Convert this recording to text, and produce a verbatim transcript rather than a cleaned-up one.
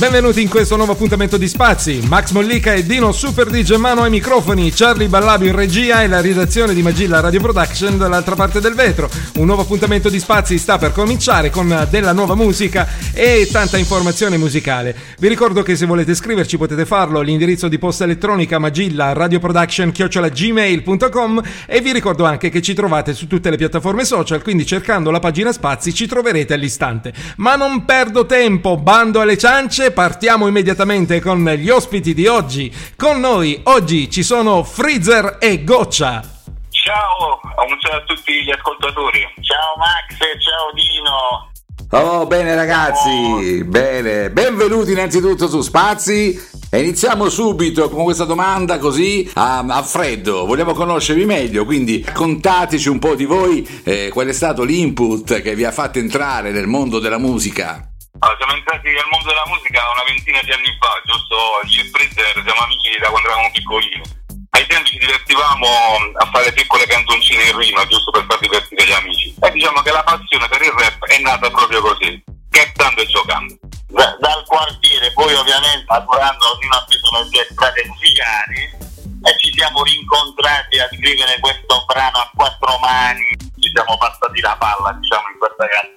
Benvenuti in questo nuovo appuntamento di Spazi. Max Mollica e Dino Super D J Mano ai microfoni, Charlie Ballabio in regia e la redazione di Magilla Radio Production dall'altra parte del vetro. Un nuovo appuntamento di Spazi sta per cominciare con della nuova musica e tanta informazione musicale. Vi ricordo che se volete scriverci potete farlo all'indirizzo di posta elettronica magilla radioproduction chiocciola gmail punto com e vi ricordo anche che ci trovate su tutte le piattaforme social, quindi cercando la pagina Spazi ci troverete all'istante. Ma non perdo tempo, bando alle ciance, partiamo immediatamente con gli ospiti di oggi. Con noi oggi ci sono Freezer e Goccia. Ciao, un saluto a tutti gli ascoltatori. Ciao Max, ciao Dino. Oh, bene ragazzi, oh. bene, benvenuti innanzitutto su Spazi e iniziamo subito con questa domanda così a, a freddo. Vogliamo conoscervi meglio, quindi raccontateci un po' di voi, eh, qual è stato l'input che vi ha fatto entrare nel mondo della musica. Allora, siamo entrati nel mondo della musica una ventina di anni fa, giusto? Io e Freezer siamo amici da quando eravamo piccolini. Ai tempi ci divertivamo a fare piccole canzoncine in rima, giusto per far divertire gli amici. E diciamo che la passione per il rap è nata proprio così, scherzando e giocando. Da, dal quartiere, poi ovviamente lavorando ognuno ha preso le sue strade musicali e ci siamo rincontrati a scrivere questo brano a quattro mani. Ci siamo passati la palla, diciamo, in questa canzone.